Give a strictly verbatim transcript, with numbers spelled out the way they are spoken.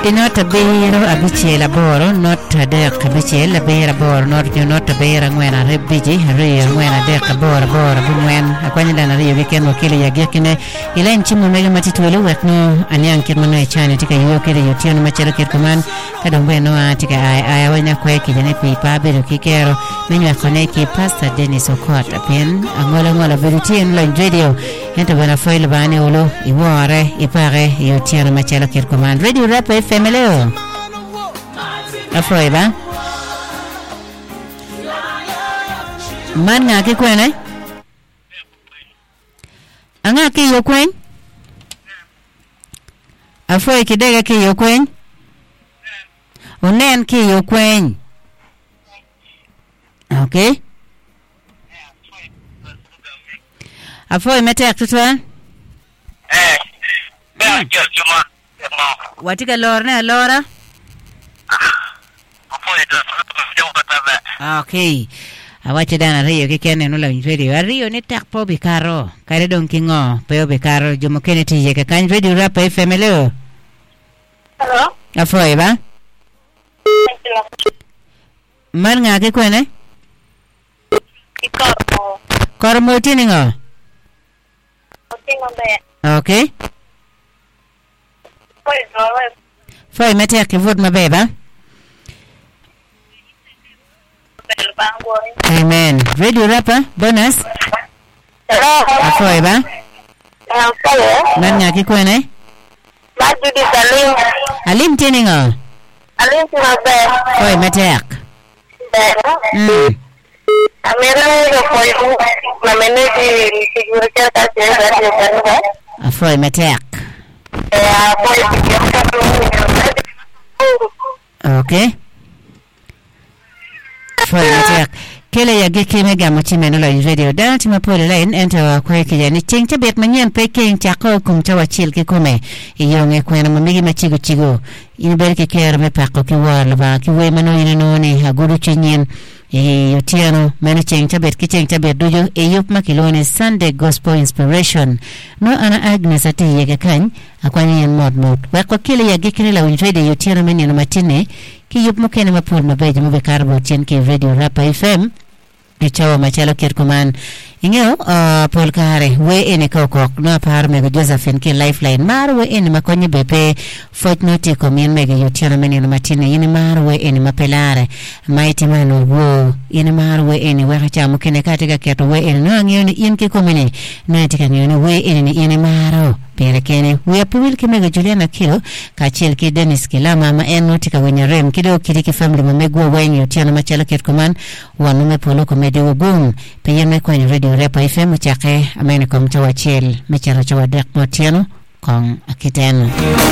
Inota biro abichiel aboro not adek abichiel abiro aboro not not abiro ang'wen abiji ariyo ang'wen adek aboro aboro abung'wen akwanya dana ariyo giken wakili ya gekine ila nchimu mega matitwele wekno anyang kirmano echani tika yuyo kire yotiano machelo kirkuman kadombe noa tika aya wanya kwe kijane kuipa biru kikero menyu akone ki Pastor Dennis Okot pen angola ngola birutien lo radio ento bana foil bane ulo iwore ipare yotiano machelo kirkuman Radio Rap F M leo afoy ba man nga ke kwene anga ke yo kwen afoy kidega ke yo kwen onen ke yo kwen okay afoy metek tutwa eh ba joma watika lorna lora okay awache dana riyo kikene nula njwedi ariyo ni takpo bikaro kare don kingo peo bikaro jomo kene tije ke kan radio rap F M leo hello afoy ba man nga ke kwene Ikormo kormo tiningo Otingo be okay Foi dole foy mete ke vot mabeba bel bango amen radio rapa bonus hello afoy ba hello man nga ke kwene Madu di Salim alim tiningo Alim sino be foy mete be mm Amena yo foi na menedi seguridade da cidade de Bangu afoy mete eh foi okay foy mete kele ya geke mega mochimeno la radio dal tima pole line enter wa kwa kijani chingcha bet manyen pe king chako kumcha wa chil ke kome iyonge kwena mamigi machigo chigo inber ke kero me pako ki wala ba ki we mano ina no ne aguru chinyen e yotiano mena chingcha bet ki chingcha bet dojo e yup makilone Sunday Gospel Inspiration no ana Agnes ati yege kan akwani en mod mod wa kwa kele ya geke la radio yotiano meneno matine ki yup mokene mapur mabeje mo be karbo chen ki radio rap F M ichawa machalo kirkuman ingeo uh, pol kare we ene kokok no par mega Josephine ki lifeline mar we ene makonye bepe footnote komen mega yotiano menino matine ine mar we ene mapelare mighty man wo ine mar we ene we chamu kene katika keto we ene no ngeo ni in ki komene no tika ngeo we ene ni ine maro pere kene we apuwil ki mega Juliana Kilo ka chel ki Dennis Kila mama eno tika wenya rem kido kiriki family mamegwa wenye yotiano machalo kirkuman wanume polo komedi wabung peyeme kwenye radio Rap F M chake amene komcha wachel mechara chawa dek motiano kong akiteno